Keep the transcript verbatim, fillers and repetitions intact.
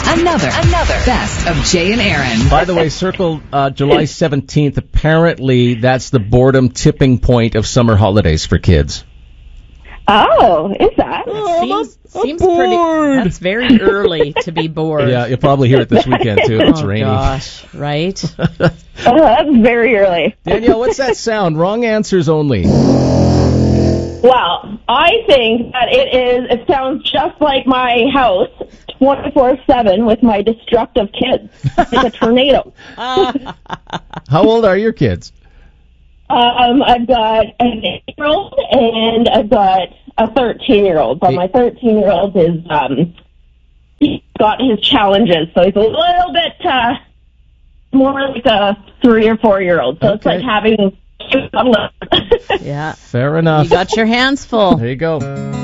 Another, another Best of Jay and Aaron. By the way, circle uh, July seventeenth. Apparently, that's the boredom tipping point of summer holidays for kids. Oh, is that? Oh, seems I'm seems bored. pretty. That's very early to be bored. Yeah, you'll probably hear it this weekend, too. It's oh, rainy. gosh, right? Oh, that's very early. Danielle, what's that sound? Wrong answers only. Well, I think that it is, it sounds just like my house, twenty-four seven, with my destructive kids. It's a tornado. How old are your kids? Um, I've got an eight-year-old and I've got a thirteen-year-old. But my thirteen-year-old is, um, he's got his challenges, so he's a little bit, uh, more like a three or four-year-old. So it's Okay. like having... Yeah. Fair enough. You got your hands full. There you go.